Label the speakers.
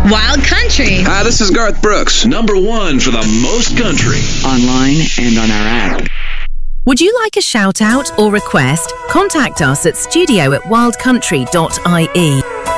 Speaker 1: Wild Country.
Speaker 2: Hi, this is Garth Brooks.
Speaker 3: #1 for the most country.
Speaker 4: Online and on our app.
Speaker 5: Would you like a shout out or request? Contact us at studio@wildcountry.ie.